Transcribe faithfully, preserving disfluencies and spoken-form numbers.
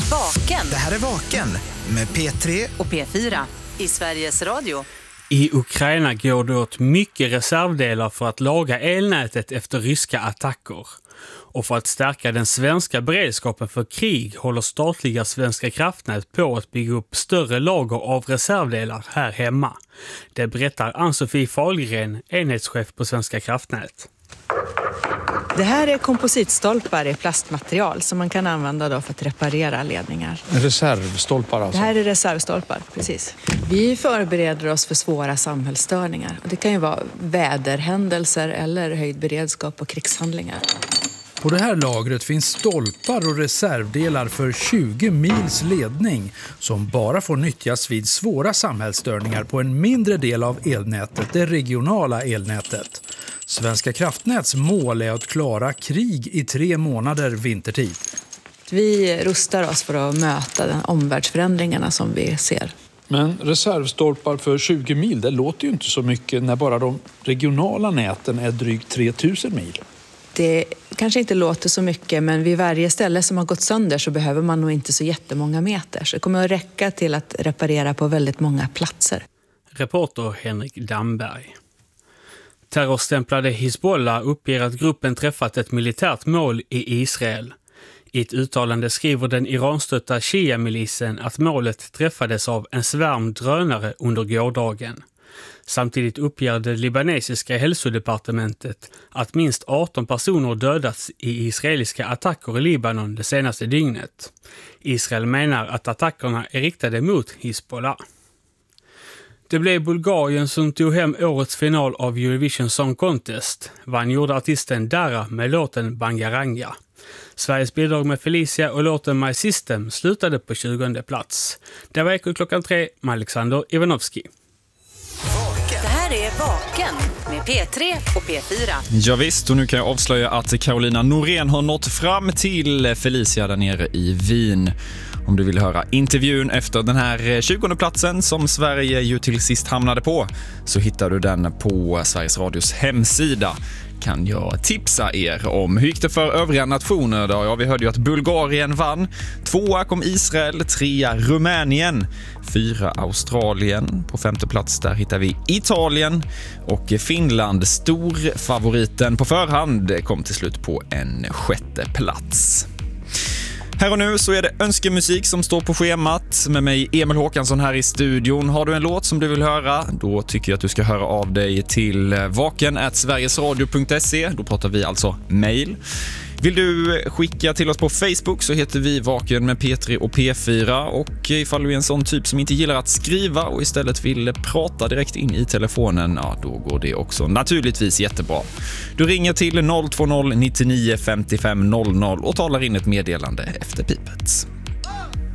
Vaken. Det här är Vaken med P tre och P fyra i Sveriges Radio. I Ukraina går det åt mycket reservdelar för att laga elnätet efter ryska attacker. Och för att stärka den svenska beredskapen för krig håller statliga Svenska kraftnät på att bygga upp större lager av reservdelar här hemma. Det berättar Ann-Sofie Fahlgren, enhetschef på Svenska kraftnät. Det här är kompositstolpar i plastmaterial som man kan använda då för att reparera ledningar. Reservstolpar alltså? Det här är reservstolpar, precis. Vi förbereder oss för svåra samhällsstörningar. Det kan ju vara väderhändelser eller höjd beredskap och krigshandlingar. På det här lagret finns stolpar och reservdelar för tjugo mils ledning som bara får nyttjas vid svåra samhällsstörningar på en mindre del av elnätet, det regionala elnätet. Svenska kraftnäts mål är att klara krig i tre månader vintertid. Vi rustar oss för att möta den omvärldsförändringarna som vi ser. Men reservstolpar för tjugo mil, det låter ju inte så mycket när bara de regionala näten är drygt tre tusen mil. Det kanske inte låter så mycket, men vid varje ställe som har gått sönder så behöver man nog inte så jättemånga meter. Så det kommer att räcka till att reparera på väldigt många platser. Reporter Henrik Damberg. Terrorstämplade Hizbollah uppger att gruppen träffat ett militärt mål i Israel. I ett uttalande skriver den iranstötta Shia-milisen att målet träffades av en svärm drönare under gårdagen. Samtidigt uppger det libanesiska hälsodepartementet att minst arton personer dödats i israeliska attacker i Libanon det senaste dygnet. Israel menar att attackerna är riktade mot Hizbollah. Det blev Bulgarien som tog hem årets final av Eurovision Song Contest. Vann gjorde artisten Dara med låten Bangaranga. Sveriges bidrag med Felicia och låten My System slutade på tjugonde plats. Det var Eko klockan tre med Alexander Ivanovski. Det här är Vaken med P tre och P fyra. Ja visst, och nu kan jag avslöja att Carolina Norén har nått fram till Felicia där nere i Wien. Om du vill höra intervjun efter den här tjugonde platsen som Sverige ju till sist hamnade på, så hittar du den på Sveriges Radios hemsida. Kan jag tipsa er om. Hur gick det för övriga nationer då? Ja, vi hörde ju att Bulgarien vann. Tvåa kom Israel, trea Rumänien, fyra Australien. På femte plats där hittar vi Italien och Finland. Storfavoriten på förhand kom till slut på en sjätte plats. Här och nu så är det önskemusik som står på schemat med mig Emil Håkansson här i studion. Har du en låt som du vill höra, då tycker jag att du ska höra av dig till vaken at sverigesradio punkt se. Då pratar vi alltså mail. Vill du skicka till oss på Facebook så heter vi Vaken med P tre och P fyra, och ifall du är en sån typ som inte gillar att skriva och istället vill prata direkt in i telefonen, ja då går det också naturligtvis jättebra. Du ringer till noll två noll nittionio femtiofem noll noll och talar in ett meddelande efter pipet.